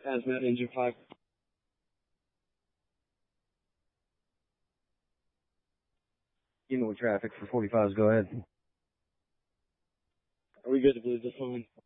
Hazmat engine 5. You know traffic for 45s, go ahead. Are we good to believe this line?